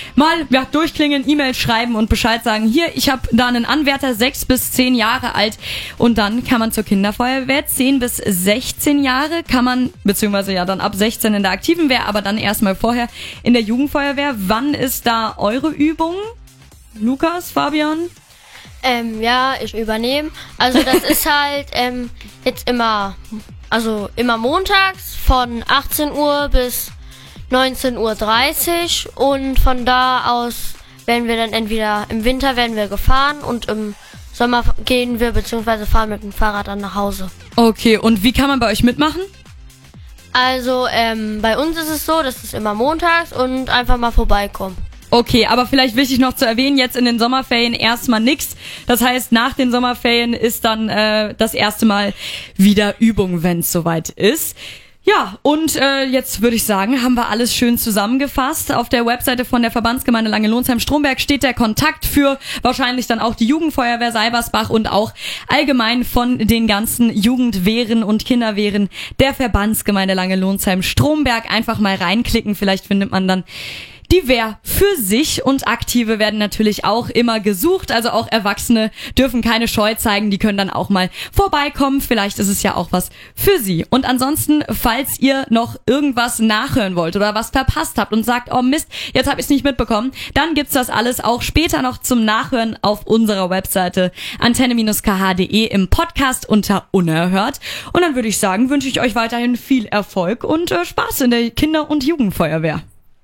mal durchklingeln, E-Mail schreiben und Bescheid sagen, hier, ich habe da einen Anwärter, 6 bis 10 Jahre alt, und dann kann man zur Kinderfeuerwehr. 10 bis 16 Jahre kann man, beziehungsweise ja dann ab 16 in der aktiven Wehr, aber dann erstmal vorher in der Jugendfeuerwehr. Wann ist da eure Übung? Lukas, Fabian? Ja, ich übernehme. Also das ist halt jetzt immer montags von 18 Uhr bis 19:30 Uhr, und von da aus werden wir dann entweder im Winter werden wir gefahren und im Sommer gehen wir bzw. fahren mit dem Fahrrad dann nach Hause. Okay, und wie kann man bei euch mitmachen? Also bei uns ist es so, das ist immer montags, und einfach mal vorbeikommen. Okay, aber vielleicht wichtig noch zu erwähnen, jetzt in den Sommerferien erstmal nix. Das heißt, nach den Sommerferien ist dann das erste Mal wieder Übung, wenn es soweit ist. Ja, und jetzt würde ich sagen, haben wir alles schön zusammengefasst. Auf der Webseite von der Verbandsgemeinde Langenlonsheim-Stromberg steht der Kontakt für wahrscheinlich dann auch die Jugendfeuerwehr Seibersbach und auch allgemein von den ganzen Jugendwehren und Kinderwehren der Verbandsgemeinde Langenlonsheim-Stromberg. Einfach mal reinklicken, vielleicht findet man dann die Wehr für sich, und Aktive werden natürlich auch immer gesucht, also auch Erwachsene dürfen keine Scheu zeigen, die können dann auch mal vorbeikommen, vielleicht ist es ja auch was für sie. Und ansonsten, falls ihr noch irgendwas nachhören wollt oder was verpasst habt und sagt, oh Mist, jetzt habe ich es nicht mitbekommen, dann gibt's das alles auch später noch zum Nachhören auf unserer Webseite antenne-kh.de im Podcast unter Unerhört. Und dann würde ich sagen, wünsche ich euch weiterhin viel Erfolg und Spaß in der Kinder- und Jugendfeuerwehr.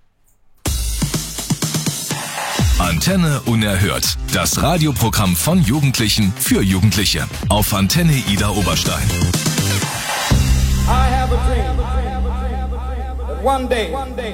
Antenne Unerhört. Das Radioprogramm von Jugendlichen für Jugendliche. Auf Antenne Ida Oberstein. I have a dream that one day